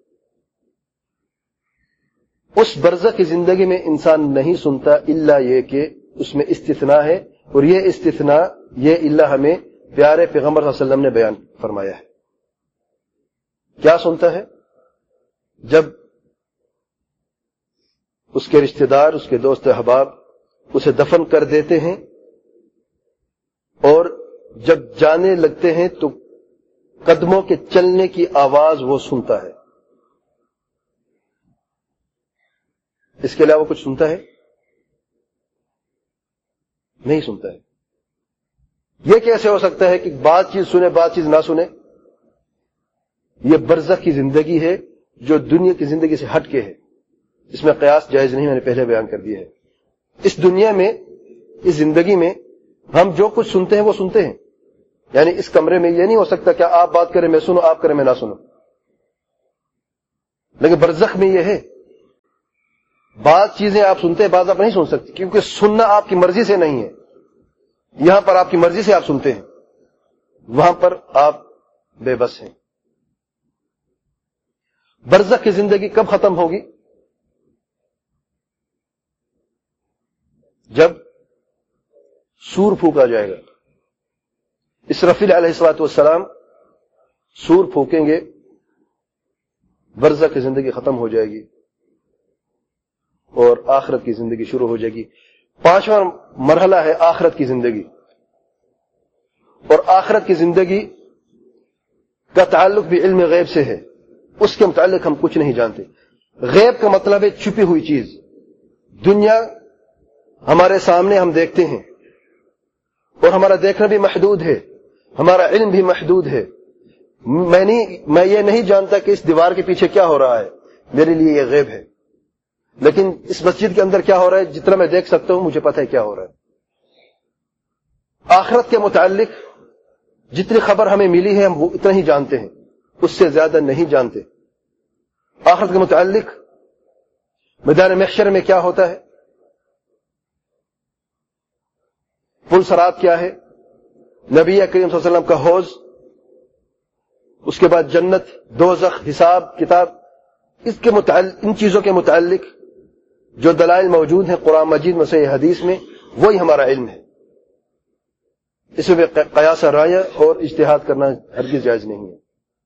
اس برزخ کی زندگی میں انسان نہیں سنتا الا یہ کہ اس میں استثناء ہے، اور یہ استثناء یہ الا ہمیں پیارے پیغمبر صلی اللہ علیہ وسلم نے بیان فرمایا ہے. کیا سنتا ہے؟ جب اس کے رشتہ دار، اس کے دوست احباب اسے دفن کر دیتے ہیں اور جب جانے لگتے ہیں تو قدموں کے چلنے کی آواز وہ سنتا ہے. اس کے علاوہ کچھ سنتا ہے؟ نہیں سنتا ہے. یہ کیسے ہو سکتا ہے کہ بات چیز سنے بات چیز نہ سنے؟ یہ برزخ کی زندگی ہے جو دنیا کی زندگی سے ہٹ کے ہے. اس میں قیاس جائز نہیں، میں نے پہلے بیان کر دیا ہے. اس دنیا میں، اس زندگی میں ہم جو کچھ سنتے ہیں وہ سنتے ہیں. یعنی اس کمرے میں یہ نہیں ہو سکتا کہ آپ بات کریں میں سنوں، آپ کریں میں نہ سنوں. لیکن برزخ میں یہ ہے، بعض چیزیں آپ سنتے ہیں، بعض آپ نہیں سن سکتے، کیونکہ سننا آپ کی مرضی سے نہیں ہے. یہاں پر آپ کی مرضی سے آپ سنتے ہیں، وہاں پر آپ بے بس ہیں. برزخ کی زندگی کب ختم ہوگی؟ جب سور پھونکا جائے گا. اسرافیل علیہ الصلوۃ والسلام سور پھونکیں گے، برزخ کی زندگی ختم ہو جائے گی اور آخرت کی زندگی شروع ہو جائے گی. پانچواں مرحلہ ہے آخرت کی زندگی. اور آخرت کی زندگی کا تعلق بھی علم غیب سے ہے، اس کے متعلق ہم کچھ نہیں جانتے. غیب کا مطلب ہے چھپی ہوئی چیز. دنیا ہمارے سامنے ہم دیکھتے ہیں اور ہمارا دیکھنا بھی محدود ہے، ہمارا علم بھی محدود ہے. میں نہیں میں یہ نہیں جانتا کہ اس دیوار کے پیچھے کیا ہو رہا ہے، میرے لیے یہ غیب ہے. لیکن اس مسجد کے اندر کیا ہو رہا ہے، جتنا میں دیکھ سکتا ہوں مجھے پتہ ہے کیا ہو رہا ہے. آخرت کے متعلق جتنی خبر ہمیں ملی ہے ہم وہ اتنا ہی جانتے ہیں، اس سے زیادہ نہیں جانتے. آخرت کے متعلق میدان محشر میں کیا ہوتا ہے، پل صراط کیا ہے، نبی کریم صلی اللہ علیہ وسلم کا حوض، اس کے بعد جنت، دوزخ، حساب کتاب، اس کے متعلق ان چیزوں کے متعلق جو دلائل موجود ہیں قرآن مجید میں صحیح حدیث میں، وہی ہمارا علم ہے. اس میں قیاس رائے اور اجتہاد کرنا ہرگز جائز نہیں ہے.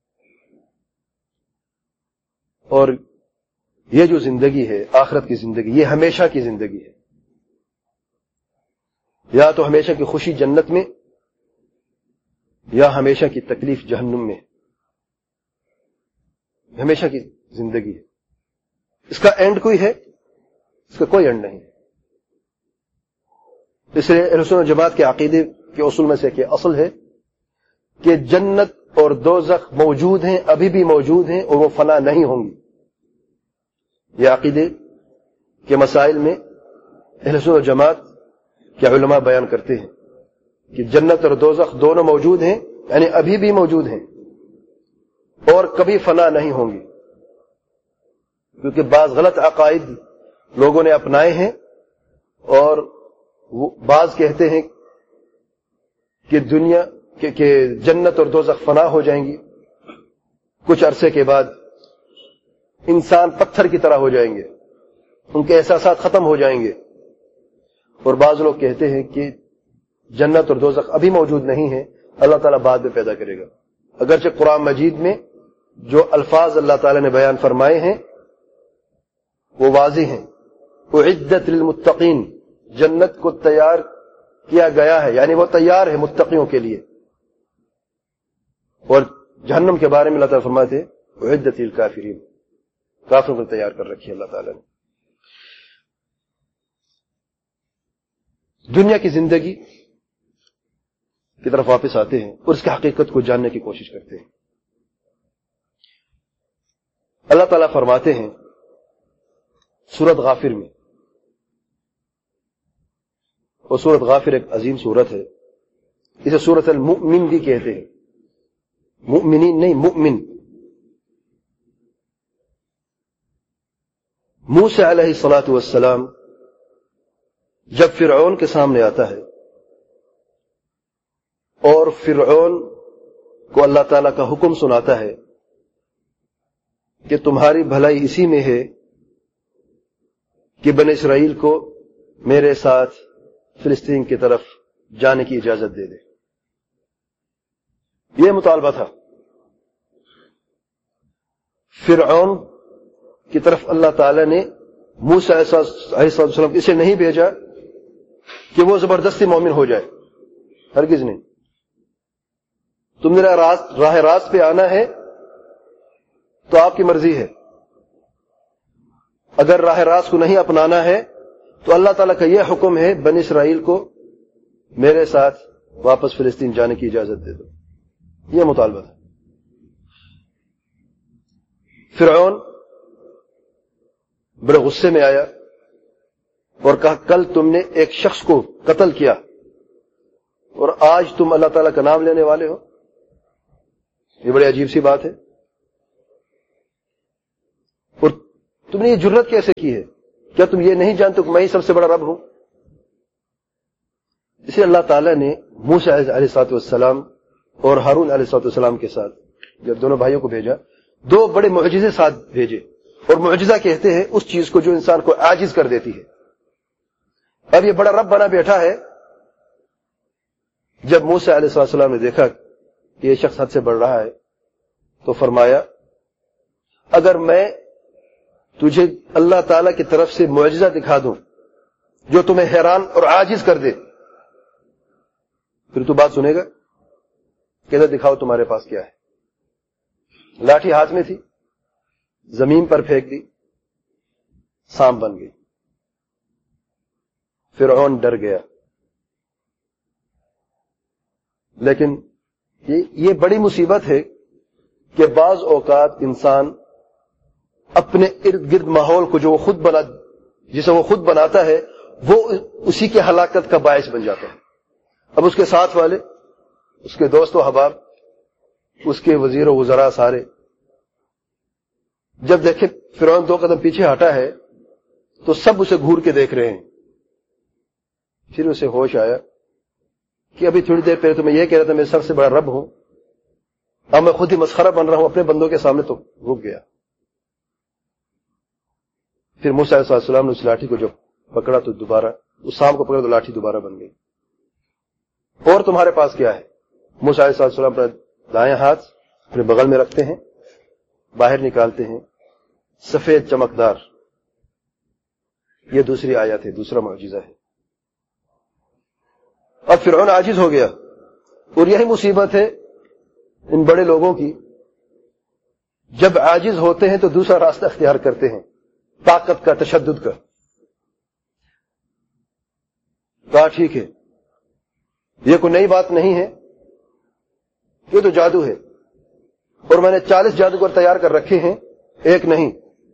اور یہ جو زندگی ہے آخرت کی زندگی، یہ ہمیشہ کی زندگی ہے. یا تو ہمیشہ کی خوشی جنت میں، یا ہمیشہ کی تکلیف جہنم میں. ہمیشہ کی زندگی ہے. اس کا اینڈ کوئی ہے؟ اس کا کوئی اینڈ نہیں. اس لیے اہل سنت و جماعت کے عقیدے کے اصول میں سے کہ اصل ہے کہ جنت اور دوزخ موجود ہیں، ابھی بھی موجود ہیں، اور وہ فنا نہیں ہوں گی. یہ عقیدے کے مسائل میں اہل سنت و جماعت کے علماء بیان کرتے ہیں کہ جنت اور دوزخ دونوں موجود ہیں، یعنی ابھی بھی موجود ہیں اور کبھی فنا نہیں ہوں گی. کیونکہ بعض غلط عقائد لوگوں نے اپنائے ہیں، اور وہ بعض کہتے ہیں کہ دنیا کہ, کہ جنت اور دوزخ فنا ہو جائیں گی، کچھ عرصے کے بعد انسان پتھر کی طرح ہو جائیں گے، ان کے احساسات ختم ہو جائیں گے. اور بعض لوگ کہتے ہیں کہ جنت اور دوزخ ابھی موجود نہیں ہے، اللہ تعالیٰ بعد میں پیدا کرے گا. اگرچہ قرآن مجید میں جو الفاظ اللہ تعالیٰ نے بیان فرمائے ہیں وہ واضح ہیں. اعدت للمتقین، جنت کو تیار کیا گیا ہے، یعنی وہ تیار ہے متقیوں کے لیے. اور جہنم کے بارے میں اللہ تعالیٰ فرماتے ہیں اعدت للکافرین، کافروں کو تیار کر رکھی ہے اللہ تعالیٰ نے. دنیا کی زندگی کی طرف واپس آتے ہیں اور اس کی حقیقت کو جاننے کی کوشش کرتے ہیں. اللہ تعالیٰ فرماتے ہیں سورۃ غافر میں، اور سورۃ غافر ایک عظیم سورت ہے، اسے سورۃ المؤمن بھی کہتے ہیں. مؤمنین نہیں، مؤمن. موسیٰ علیہ الصلاۃ والسلام جب فرعون کے سامنے آتا ہے اور فرعون کو اللہ تعالیٰ کا حکم سناتا ہے کہ تمہاری بھلائی اسی میں ہے کہ بنی اسرائیل کو میرے ساتھ فلسطین کی طرف جانے کی اجازت دے دے. یہ مطالبہ تھا. فرعون کی طرف اللہ تعالیٰ نے موسیٰ علیہ السلام اسے نہیں بھیجا کہ وہ زبردستی مومن ہو جائے، ہرگز نہیں. تم نے راہ راست پہ آنا ہے تو آپ کی مرضی ہے، اگر راہ راست کو نہیں اپنانا ہے تو اللہ تعالیٰ کا یہ حکم ہے بنی اسرائیل کو میرے ساتھ واپس فلسطین جانے کی اجازت دے دو. یہ مطالبہ تھا. فرعون بڑے غصے میں آیا اور کہا کل تم نے ایک شخص کو قتل کیا اور آج تم اللہ تعالیٰ کا نام لینے والے ہو. یہ بڑی عجیب سی بات ہے. تم نے یہ جرت کیسے کی ہے؟ کیا تم یہ نہیں جانتے کہ میں ہی سب سے بڑا رب ہوں؟ اسے اللہ تعالیٰ نے موسیٰ علیہ الصلوۃ والسلام اور ہارون علیہ الصلوۃ والسلام کے ساتھ جب دونوں بھائیوں کو بھیجا، دو بڑے معجزے ساتھ بھیجے، اور معجزہ کہتے ہیں اس چیز کو جو انسان کو عاجز کر دیتی ہے۔ اب یہ بڑا رب بنا بیٹھا ہے۔ جب موسیٰ علیہ السلام نے دیکھا کہ یہ شخص حد سے بڑھ رہا ہے تو فرمایا اگر میں تجھے اللہ تعالی کی طرف سے معجزہ دکھا دوں جو تمہیں حیران اور عاجز کر دے، پھر تو بات سنے گا؟ کہتا دکھاؤ تمہارے پاس کیا ہے۔ لاٹھی ہاتھ میں تھی، زمین پر پھینک دی، سانپ بن گئی۔ فرعون ڈر گیا۔ لیکن یہ یہ بڑی مصیبت ہے کہ بعض اوقات انسان اپنے ارد گرد ماحول کو جو وہ خود بنا جسے وہ خود بناتا ہے وہ اسی کے ہلاکت کا باعث بن جاتا ہے۔ اب اس کے ساتھ والے، اس کے دوست و احباب، اس کے وزیر و وزراء سارے جب دیکھے فرعون دو قدم پیچھے ہٹا ہے تو سب اسے گھور کے دیکھ رہے ہیں۔ پھر اسے ہوش آیا کہ ابھی تھوڑی دیر پہلے تو میں یہ کہہ رہا تھا میں سب سے بڑا رب ہوں، اب میں خود ہی مسخرہ بن رہا ہوں اپنے بندوں کے سامنے، تو رک گیا۔ پھر موسیٰ علیہ السلام نے اس لاٹھی کو جب پکڑا تو دوبارہ اس سانپ کو پکڑا تو لاٹھی دوبارہ بن گئی۔ اور تمہارے پاس کیا ہے؟ موسیٰ علیہ السلام اپنا دائیں ہاتھ اپنے بغل میں رکھتے ہیں، باہر نکالتے ہیں، سفید چمکدار۔ یہ دوسری آیت ہے، دوسرا معجزہ ہے۔ اب فرعون عاجز ہو گیا، اور یہی مصیبت ہے ان بڑے لوگوں کی، جب عاجز ہوتے ہیں تو دوسرا راستہ اختیار کرتے ہیں، طاقت کا، تشدد کا۔ کہا ٹھیک ہے، یہ کوئی نئی بات نہیں ہے، یہ تو جادو ہے، اور میں نے چالیس جادوگر تیار کر رکھے ہیں، ایک نہیں،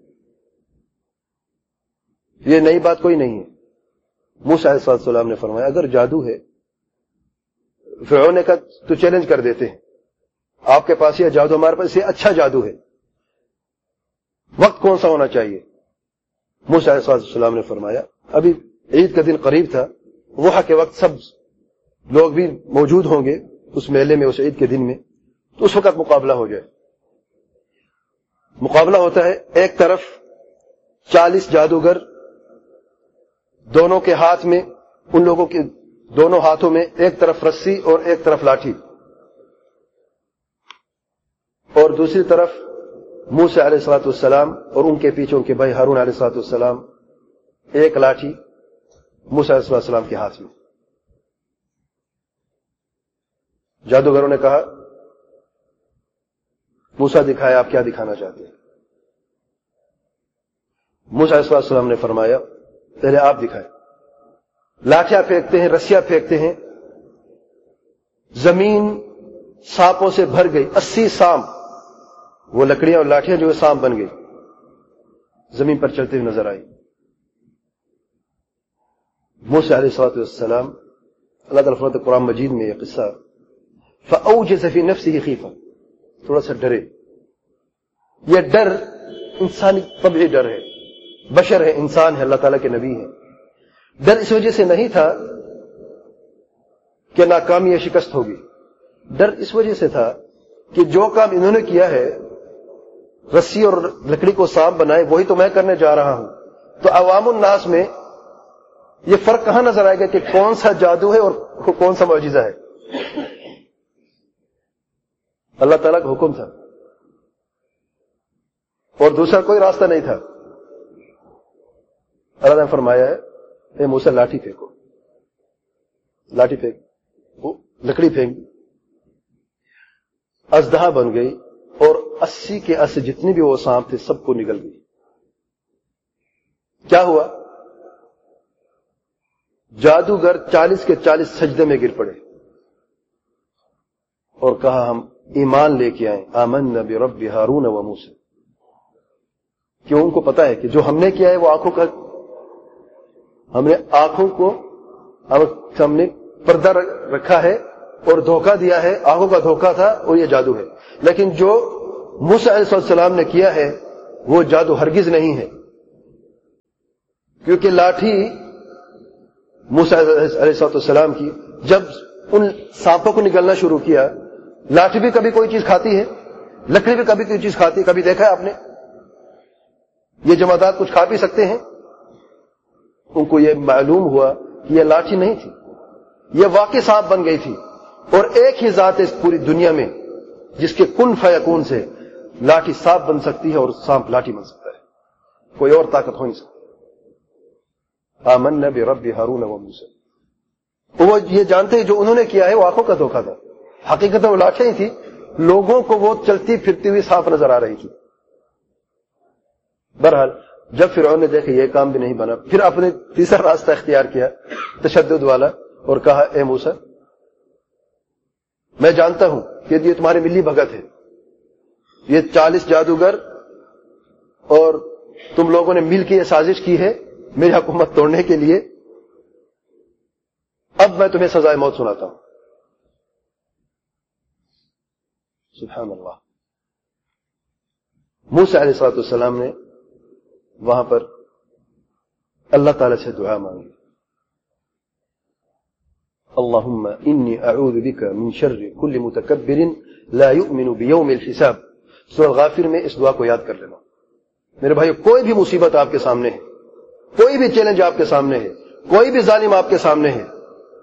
یہ نئی بات کوئی نہیں ہے۔ موسیٰ علیہ السلام نے فرمایا اگر جادو ہے، فرعون نے کہا تو چیلنج کر دیتے ہیں، آپ کے پاس یہ جادو، ہمارے پاس یہ اچھا جادو ہے، وقت کون سا ہونا چاہیے؟ موسیٰ علیہ السلام نے فرمایا ابھی عید کا دن قریب تھا، ضحیٰ کے وقت سب لوگ بھی موجود ہوں گے اس میلے میں، اس عید کے دن میں، تو اس وقت مقابلہ ہو جائے۔ مقابلہ ہوتا ہے، ایک طرف چالیس جادوگر، دونوں کے ہاتھ میں، ان لوگوں کے دونوں ہاتھوں میں ایک طرف رسی اور ایک طرف لاٹھی، اور دوسری طرف موسیٰ علیہ الصلوۃ والسلام اور ان کے پیچھے ان کے بھائی ہارون علیہ الصلوۃ والسلام، ایک لاٹھی موسیٰ علیہ السلام کے ہاتھ میں۔ جادوگروں نے کہا موسیٰ دکھائے آپ کیا دکھانا چاہتے ہیں؟ موسیٰ علیہ السلام نے فرمایا پہلے آپ دکھائیں۔ لاٹھیاں پھینکتے ہیں، رسیاں پھینکتے ہیں، زمین سانپوں سے بھر گئی، اسی سانپ، وہ لکڑیاں اور لاٹھیاں جو سانپ بن گئی، زمین پر چلتے ہوئے نظر آئی۔ موسیٰ علیہ السلام، اللہ تعالیٰ فرماتے ہیں قرآن مجید میں یہ قصہ، فَأَوْجَسَ فِي نَفْسِهِ خِیفَةً، تھوڑا سا ڈرے۔ یہ ڈر انسانی طبعی ڈر ہے، بشر ہے، انسان ہے، اللہ تعالیٰ کے نبی ہے۔ ڈر اس وجہ سے نہیں تھا کہ ناکامی یا شکست ہوگی، ڈر اس وجہ سے تھا کہ جو کام انہوں نے کیا ہے، رسی اور لکڑی کو سانپ بنائے، وہی تو میں کرنے جا رہا ہوں۔ تو عوام الناس میں یہ فرق کہاں نظر آئے گا کہ کون سا جادو ہے اور کون سا معجزہ ہے؟ اللہ تعالیٰ کا حکم تھا اور دوسرا کوئی راستہ نہیں تھا۔ اللہ نے فرمایا ہے اے موسیٰ لاٹھی پھینکو، لاٹھی پھینک، وہ لکڑی پھینک، اژدہا بن گئی، اور اسی کے اسی جتنی بھی وہ سانپ تھے سب کو نگل گئی۔ کیا ہوا؟ جادوگر چالیس کے چالیس سجدے میں گر پڑے اور کہا ہم ایمان لے کے آئیں، آمنا برب ہارون و موسیٰ، کیوں ان کو پتا ہے کہ جو ہم نے کیا ہے وہ آنکھوں کا، ہم نے آنکھوں کو ہم نے پردہ رکھا ہے اور دھوکہ دیا ہے، آنکھوں کا دھوکہ تھا اور یہ جادو ہے، لیکن جو موسیٰ علیہ السلام نے کیا ہے وہ جادو ہرگز نہیں ہے، کیونکہ لاٹھی موسیٰ علیہ السلام کی جب ان سانپوں کو نگلنا شروع کیا، لاٹھی بھی کبھی کوئی چیز کھاتی ہے، لکڑی بھی کبھی کوئی چیز کھاتی ہے، کبھی دیکھا ہے آپ نے؟ یہ جمادات کچھ کھا بھی سکتے ہیں؟ ان کو یہ معلوم ہوا کہ یہ لاٹھی نہیں تھی، یہ واقعی سانپ بن گئی تھی، اور ایک ہی ذات ہے اس پوری دنیا میں جس کے کن فیکون سے لاٹھی سانپ بن سکتی ہے اور سانپ لاٹھی بن سکتا ہے، کوئی اور طاقت ہو نہیں سکتی۔ آمنا برب ہارون و موسیٰ، وہ یہ جانتے ہیں جو انہوں نے کیا ہے وہ آنکھوں کا دھوکہ تھا، حقیقت وہ لاٹھی ہی تھی، لوگوں کو وہ چلتی پھرتی ہوئی سانپ نظر آ رہی تھی۔ بہرحال جب فرعون نے دیکھا یہ کام بھی نہیں بنا، پھر اپنے تیسرا راستہ اختیار کیا تشدد والا، اور کہا اے موسیٰ میں جانتا ہوں کہ یہ تمہارے ملی بھگت ہے، یہ چالیس جادوگر اور تم لوگوں نے مل کے یہ سازش کی ہے میری حکومت توڑنے کے لیے، اب میں تمہیں سزائے موت سناتا ہوں۔ سبحان اللہ۔ موسیٰ علیہ السلام نے وہاں پر اللہ تعالی سے دعا مانگی، اللہم انی اعوذ بک من شر کل متکبر لا یؤمن بیوم الحساب۔ سورہ غافر میں اس دعا کو یاد کر لینا۔ میرے بھائیو، کوئی بھی مصیبت آپ کے سامنے ہے، کوئی بھی چیلنج آپ کے سامنے ہے، کوئی بھی ظالم آپ کے سامنے ہے،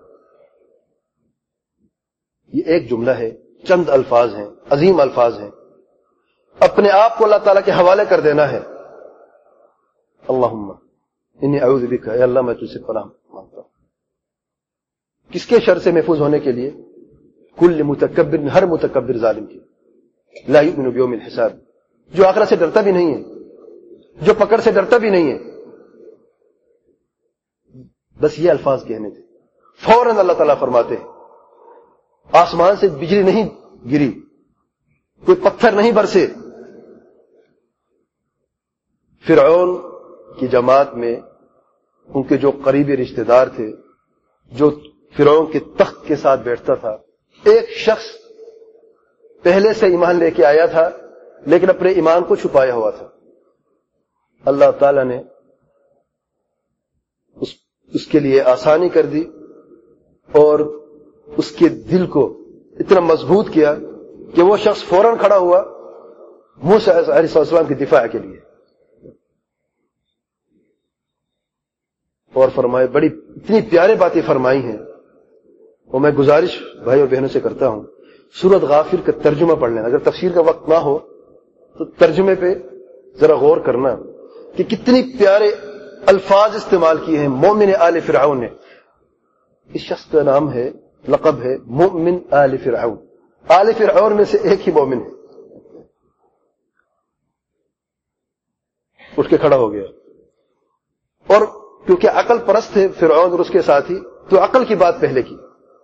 یہ ایک جملہ ہے، چند الفاظ ہیں، عظیم الفاظ ہیں، اپنے آپ کو اللہ تعالیٰ کے حوالے کر دینا ہے۔ اللہم انی اعوذ بک، اے اللہ میں تجھ سے پناہ مانگتا ہوں، کس کے شر سے محفوظ ہونے کے لیے؟ کل متکبر، ہر متکبر ظالم کی، لا یؤمن بیوم الحساب، جو آخرت سے ڈرتا بھی نہیں ہے، جو پکڑ سے ڈرتا بھی نہیں ہے۔ بس یہ الفاظ کہنے تھے، فوراً اللہ تعالیٰ فرماتے ہیں، آسمان سے بجلی نہیں گری، کوئی پتھر نہیں برسے۔ فرعون کی جماعت میں ان کے جو قریبی رشتہ دار تھے، جو فرعون کے تخت کے ساتھ بیٹھتا تھا، ایک شخص پہلے سے ایمان لے کے آیا تھا لیکن اپنے ایمان کو چھپایا ہوا تھا۔ اللہ تعالی نے اس, اس کے لیے آسانی کر دی اور اس کے دل کو اتنا مضبوط کیا کہ وہ شخص فوراً کھڑا ہوا موسیٰ علیہ السلام کی دفاع کے لیے، اور فرمائے بڑی اتنی پیارے باتیں فرمائی ہیں، اور میں گزارش بھائی اور بہنوں سے کرتا ہوں سورۃ غافر کا ترجمہ پڑھ لینا، اگر تفسیر کا وقت نہ ہو تو ترجمے پہ ذرا غور کرنا کہ کتنی پیارے الفاظ استعمال کیے ہیں مومن آل فرعون نے۔ اس شخص کا نام ہے، لقب ہے مومن آل فرعون، آل فرعون میں سے ایک ہی مومن ہے۔ اٹھ کے کھڑا ہو گیا، اور کیونکہ عقل پرست ہے فرعون اور اس کے ساتھی، تو عقل کی بات پہلے کی۔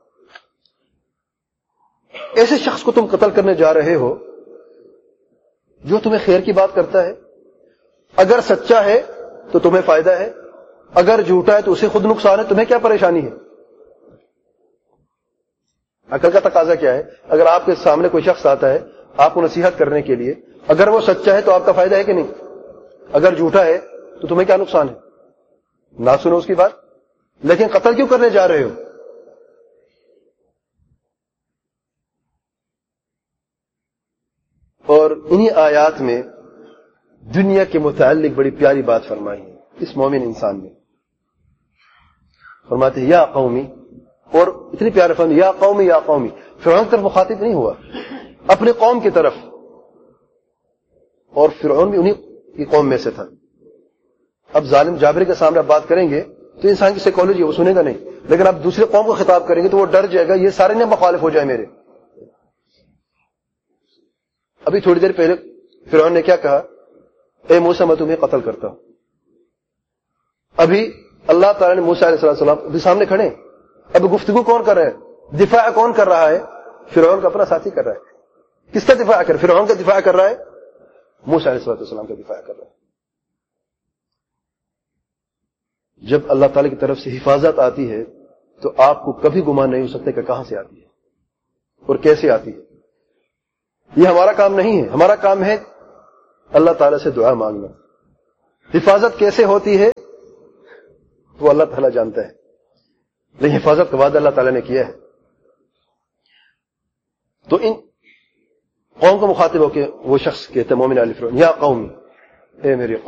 ایسے شخص کو تم قتل کرنے جا رہے ہو جو تمہیں خیر کی بات کرتا ہے، اگر سچا ہے تو تمہیں فائدہ ہے، اگر جھوٹا ہے تو اسے خود نقصان ہے، تمہیں کیا پریشانی ہے؟ عقل کا تقاضا کیا ہے؟ اگر آپ کے سامنے کوئی شخص آتا ہے آپ کو نصیحت کرنے کے لیے، اگر وہ سچا ہے تو آپ کا فائدہ ہے کہ نہیں؟ اگر جھوٹا ہے تو تمہیں کیا نقصان ہے؟ نہ سنو اس کی بات، لیکن قتل کیوں کرنے جا رہے ہو؟ اور انہی آیات میں دنیا کے متعلق بڑی پیاری بات فرمائی ہے اس مومن انسان نے۔ فرماتے ہیں یا قومی، اور اتنی پیارے فرماتے یا قومی یا قومی، فرعون کی طرف مخاطب نہیں ہوا، اپنے قوم کی طرف، اور فرعون بھی انہی کی قوم میں سے تھا۔ اب ظالم جابر کے سامنے آپ بات کریں گے تو انسان کی سائیکالوجی وہ سنے گا نہیں، لیکن آپ دوسرے قوم کو خطاب کریں گے تو وہ ڈر جائے گا، یہ سارے نے مخالف ہو جائے میرے۔ ابھی تھوڑی دیر پہلے فرعون نے کیا کہا؟ اے موسیٰ میں تمہیں قتل کرتا ہوں۔ ابھی اللہ تعالیٰ نے موسیٰ علیہ السلام ابھی سامنے کھڑے، اب گفتگو کون کر رہا ہے؟ دفاع کون کر رہا ہے؟ فرعون کا اپنا ساتھی کر رہا ہے۔ کس کا دفاع کر؟ فرعون کا دفاع کر رہا ہے، موسیٰ علیہ السلام کا دفاع کر رہا ہے۔ جب اللہ تعالیٰ کی طرف سے حفاظت آتی ہے تو آپ کو کبھی گمان نہیں ہو سکتا کہ کہاں سے آتی ہے اور کیسے آتی ہے۔ یہ ہمارا کام نہیں ہے، ہمارا کام ہے اللہ تعالیٰ سے دعا مانگنا۔ حفاظت کیسے ہوتی ہے؟ وہ اللہ تعالیٰ جانتا ہے، لیکن حفاظت کا وعدہ اللہ تعالیٰ نے کیا ہے. تو ان قوم کو مخاطب ہو کے وہ شخص کہتے ہیں مومن آل فرعون، یا قوم، اے میری قوم